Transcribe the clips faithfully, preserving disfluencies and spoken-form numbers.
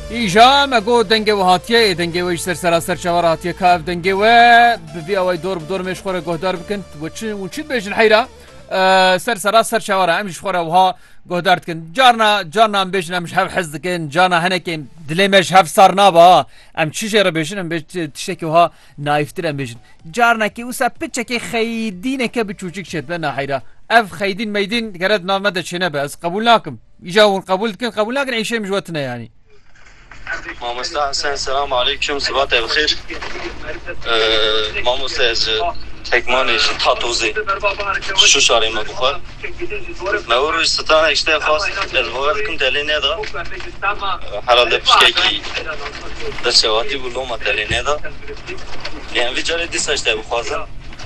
ایجا مگو دنگه و هاتیه دنگه و سر سراسر چوار هاتیه کاف دنگه و بوی اوای دور بدور میش خوره گهدار بکن و چی و چی بیشن حیرا سر سراسر چواره امش خوره وها گهدار کن جارنا جارنا ام بیشن امش هف حز کن جارنا هنکیم دلیمش هف سار نابا ام چی جرا بیشن ام بیش تشکی وها نایفتر ام بیشن جارنا کی وسا پچکی خیدینه که بچوچک شد بنا حیرا اف خیدین میدین گرد نامده چنه بس قبول ناکم ایجا قبول کن قبول ناکن عیشه مجوتنا يعني ماموستا حسن السلام عليكم صباح الخير ماموستا از تکمانش تاتوزی شو شاری ما بخور نور ستان اشته خاص الوارد کم دلینه دا حالا دپشکی کی دشواتی بلو ما دلینه دا یعنی ویچاره دیس اشته بخوازم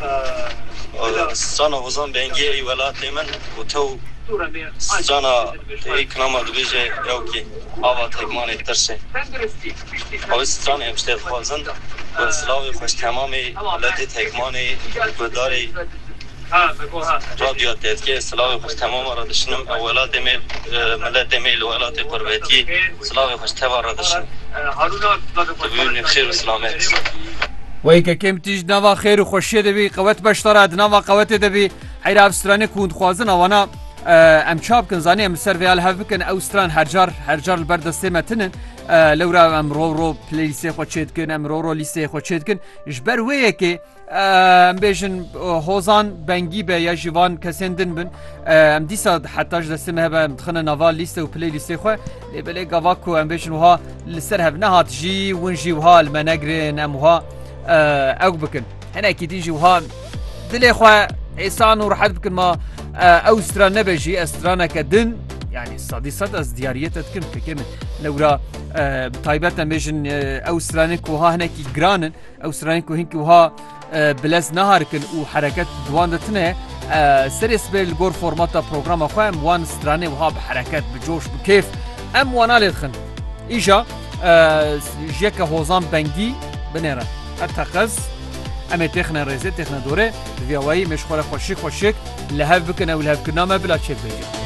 سانا وزان بینگی ای ولات من و تو جانا اکنام دویجه یو کی آوا تکمانی ترشه آوی ستران امشتید خوازن و سلاوی خوش تمامی ولد تکمانی بداری رادیو دید که سلاوی خوش تمام را دشنم اولاد میل ملت میل ولات قربتی سلاوی خوش تبار را دشنم تبیونی خیر و سلامت ويك كم تيج نوا خير وخوشيه دبي قوت بشترات نوا قوت دبي حيرا افستراني كوند خوازن وانا ام شاب كن زاني ام سيرفيال هافكن اوستران هرجار هرجار البردسته متنن لورا ام رو رو بلايسي خوشيد كن ام رو رو ليسي خوشيد كن جبر ويكي ام بيجن هوزان بنگي به يا جوان كسندن بن ام ديسا حتى دسته مهبه مدخنا نافال ليسته و بلاي ليسي خو بلي غافاكو ام بيجن وها لسر هبنا هات جي ونجي وها المناغرين ام وها او بكن هنا كي تيجي وها دلي خو عيسان وراح بكن ما اوسترا نبجي استرانا كدن يعني صديصات از دياريتت كم كم لورا طيبتا ميجن اوسترانيك وها هنا كي جرانن اوسترانيك وهنك وها بلاز نهاركن وحركات دواندتنا سيريس بيل جور فورماتا بروجرام اخوام وان استراني وها بحركات بجوش بكيف ام وانا للخن اجا جيكا هوزان بنجي بنيرا اتقز ام تخنا رزه تخنا دوره ویاوی مشخوره خوشک خوشک لهف بکنه و لهف کنه ما بلا چه بگه